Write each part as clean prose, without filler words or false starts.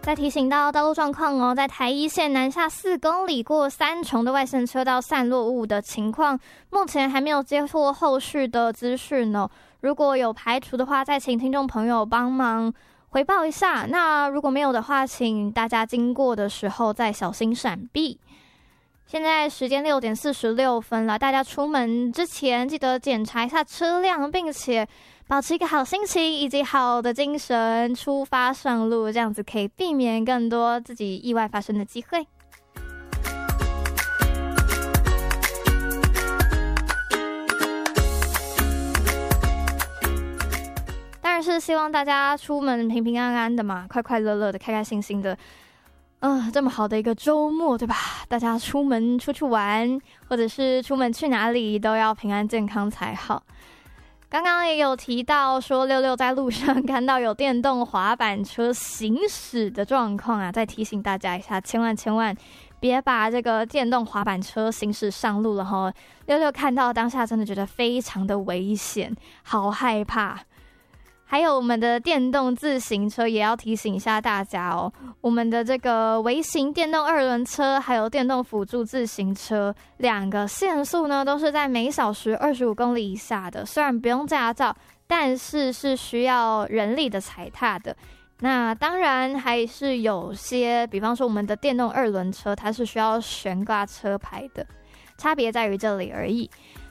再提醒到道路状况哦，在台一线南下4公里过3重的外线车道散落物的情况，目前还没有接获后续的资讯哦。如果有排除的话，再请听众朋友帮忙回报一下。那如果没有的话，请大家经过的时候再小心闪避。现在时间6点46分了，大家出门之前记得检查一下车辆，并且保持一个好心情以及好的精神出发上路，这样子可以避免更多自己意外发生的机会。当然是希望大家出门平平安安的嘛，快快乐乐的，开开心心的。这么好的一个周末，对吧？大家出门出去玩，或者是出门去哪里，都要平安健康才好。刚刚也有提到说，六六在路上看到有电动滑板车行驶的状况啊，再提醒大家一下，千万别把这个电动滑板车行驶上路了齁。六六看到当下真的觉得非常的危险，好害怕。还有我们的电动自行车也要提醒一下大家哦，我们的这个微型电动2轮车还有电动辅助自行车2个限速呢都是在每小时25公里以下的，虽然不用驾照，但是是需要人力的踩踏的。那当然还是有些，比方说我们的电动2轮车它是需要悬挂车牌的，差别在于这里而已。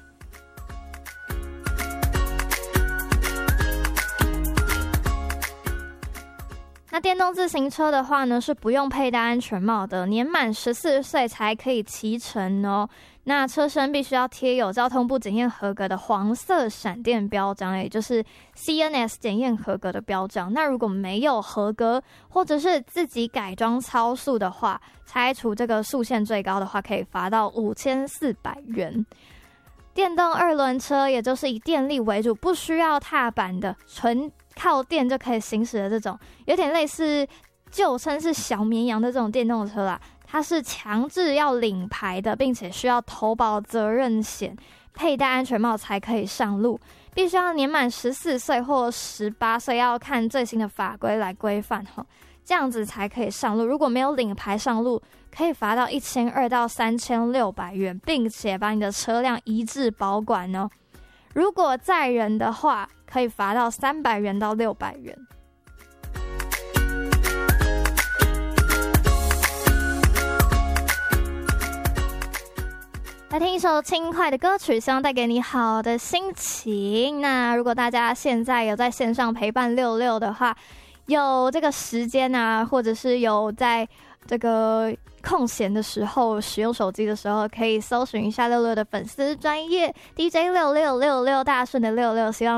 那电动自行车的话呢，是不用佩戴安全帽的，年满14岁才可以骑乘哦。那车身必须要贴有交通部检验合格的黄色闪电标章，也就是 CNS 检验合格的标章。那如果没有合格，或者是自己改装超速的话，拆除这个速限最高的话，可以罚到5400元。电动2轮车，也就是以电力为主，不需要踏板的，纯靠电就可以行驶的这种，有点类似旧称是小绵羊的这种电动车啦。它是强制要领牌的，并且需要投保责任险，佩戴安全帽才可以上路，必须要年满14岁或18岁，要看最新的法规来规范齁，这样子才可以上路。如果没有领牌上路，可以罚到1200到3600元，并且把你的车辆移至保管哦。如果载人的话，可以罚到300元到600元。来听一首轻快的歌曲，希望带给你好的心情。那如果大家现在有在线上陪伴六六的话，有这个时间啊，或者是有在这个空闲的时候使用手机的时候，可以搜寻一下六六的粉丝专页 DJ6666大顺的66，希望